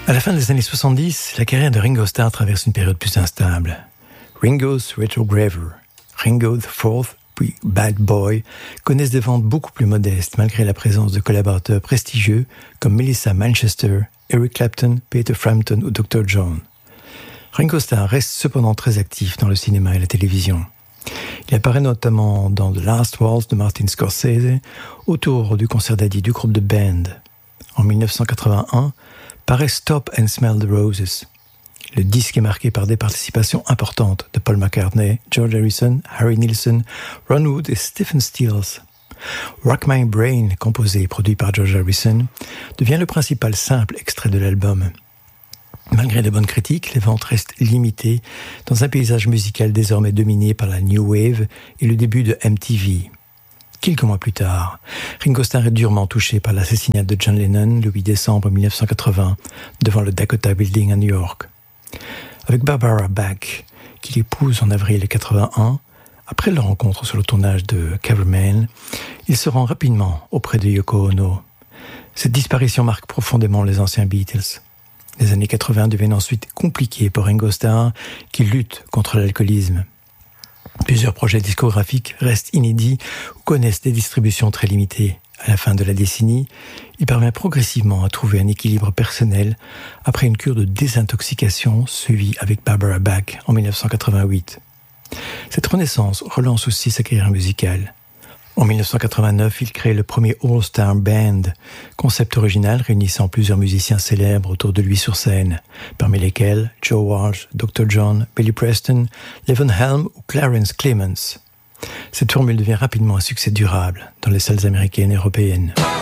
À la fin des années 70, la carrière de Ringo Starr traverse une période plus instable. Ringo's Retrograver, Ringo the Fourth, puis Bad Boy connaissent des ventes beaucoup plus modestes malgré la présence de collaborateurs prestigieux comme Melissa Manchester, Eric Clapton, Peter Frampton ou Dr. John. Ringo Starr reste cependant très actif dans le cinéma et la télévision. Il apparaît notamment dans The Last Waltz de Martin Scorsese, autour du concert dédié du groupe de Band. En 1981, paraît Stop and Smell the Roses. Le disque est marqué par des participations importantes de Paul McCartney, George Harrison, Harry Nilsson, Ron Wood et Stephen Stills. Rock My Brain, composé et produit par George Harrison, devient le principal simple extrait de l'album. Malgré de bonnes critiques, les ventes restent limitées dans un paysage musical désormais dominé par la New Wave et le début de MTV. Quelques mois plus tard, Ringo Starr est durement touché par l'assassinat de John Lennon le 8 décembre 1980 devant le Dakota Building à New York. Avec Barbara Bach, qu'il épouse en avril 1981, après leur rencontre sur le tournage de Caveman, il se rend rapidement auprès de Yoko Ono. Cette disparition marque profondément les anciens Beatles. Les années 80 deviennent ensuite compliquées pour Ringo Starr, qui lutte contre l'alcoolisme. Plusieurs projets discographiques restent inédits ou connaissent des distributions très limitées. À la fin de la décennie, il parvient progressivement à trouver un équilibre personnel après une cure de désintoxication suivie avec Barbara Bach en 1988. Cette renaissance relance aussi sa carrière musicale. En 1989, il crée le premier All-Star Band, concept original réunissant plusieurs musiciens célèbres autour de lui sur scène, parmi lesquels Joe Walsh, Dr. John, Billy Preston, Levon Helm ou Clarence Clemons. Cette formule devient rapidement un succès durable dans les salles américaines et européennes.